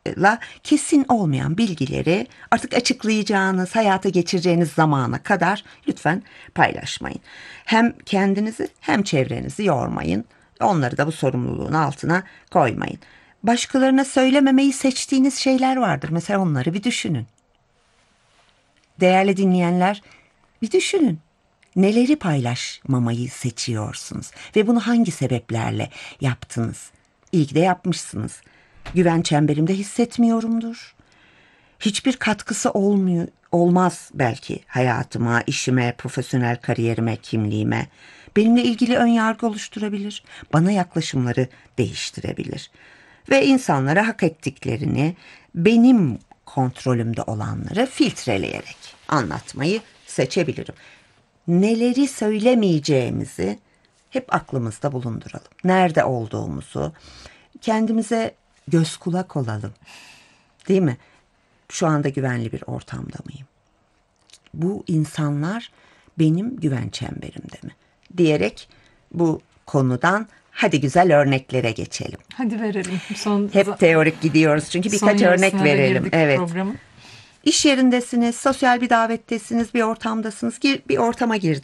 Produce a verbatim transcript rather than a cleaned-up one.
kesin olmayan bilgileri artık açıklayacağınız, hayata geçireceğiniz zamana kadar lütfen paylaşmayın. Hem kendinizi hem çevrenizi yormayın. Onları da bu sorumluluğun altına koymayın. Başkalarına söylememeyi seçtiğiniz şeyler vardır. Mesela onları bir düşünün. Değerli dinleyenler, bir düşünün. Neleri paylaşmamayı seçiyorsunuz ve bunu hangi sebeplerle yaptınız? İyi ki de yapmışsınız. Güven çemberimde hissetmiyorumdur. Hiçbir katkısı olmuyor, olmaz belki hayatıma, işime, profesyonel kariyerime, kimliğime. Benimle ilgili ön yargı oluşturabilir. Bana yaklaşımları değiştirebilir. Ve insanlara hak ettiklerini, benim kontrolümde olanları filtreleyerek anlatmayı seçebilirim. Neleri söylemeyeceğimizi hep aklımızda bulunduralım. Nerede olduğumuzu, kendimize göz kulak olalım. Değil mi? Şu anda güvenli bir ortamda mıyım? Bu insanlar benim güven çemberimde mi? Diyerek bu konudan hadi güzel örneklere geçelim. Hadi verelim. Son Hep teorik gidiyoruz çünkü birkaç örnek verelim. Evet. Programı. İş yerindesiniz, sosyal bir davettesiniz, bir ortamdasınız, bir ortama girdiniz.